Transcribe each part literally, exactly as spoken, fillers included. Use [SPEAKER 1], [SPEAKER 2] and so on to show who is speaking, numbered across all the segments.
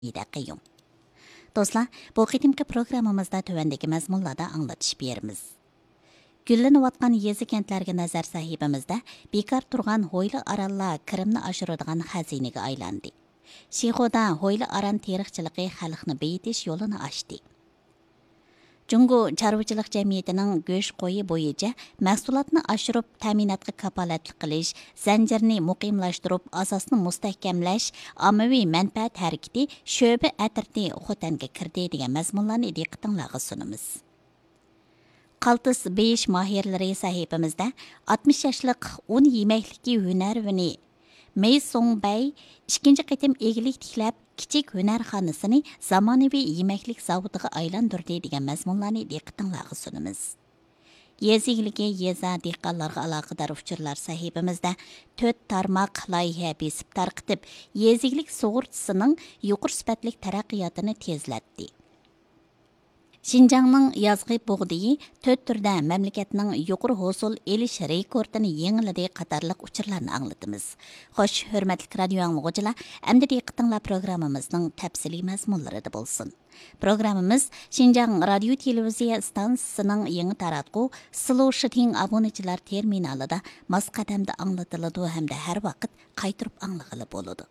[SPEAKER 1] İde qıyım. Dostlar, bu qitimki programımızda tövəndəki məzmunlarda anlatışıb yerimiz. Güllənivatqan yezi kentlərə nəzər sahibimizdə bekar turğan Hoylu Arallar kirimni aşırıdığan xəzinəyə aylandı. Şixoda Hoylu Aran tarixçiliqi xalqni beyitiş yolunu açdı. Jungo Çarvıçılıq Cəmiyyətinin göş qoyu boyunca məhsulatını aşırıb təminatqa kapalatlı qilish, zəncirni muqimlaşdırıb asasını mustahkamlash, ammavi mənfəət hərəkəti şöbə ətirti xotanga kirdi degan məzmunlarni diqqətinizə sunumuz. Qaltis besh mahirləri sahibimizdə altmış yaşlıq un yeməkliki hünərvini Mei Song Bey ikkinchi qitim egilik tiklab kichik hunarxonasini zamonaviy yeməklik zavodiga aylantirdi degan mazmunlarni diqqətinizə sunumuz. Yezigiligi yeza dehqonlarga aloqador uchurlar sahibimizda to'rt tarmoq loyiha besib tarqitib, yeziglik sug'urtasining yuqori sifatli taraqqiyotini tezlatdi. Şinjanның yazgı buğdayı to'rt turda mamlakatning yuqori hosil elish rekordini yengiladi qatorliq uchurlarni anglatamiz. Xo'sh, hurmatli radio anglovchilar, endi diqqatinglar programmamizning tafsiliy mazmunlarida bo'lsin. Programmamiz Şinjan radio televiziya stansiyasining yangi taratqu Slow Shiting obunachilar terminalida mos qadamda anglatiladi hamda har vaqt qaytirib anglag'ili bo'ladi.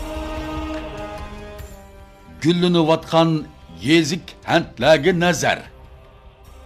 [SPEAKER 2] Güllenivotgan yezik hentlerge nazar.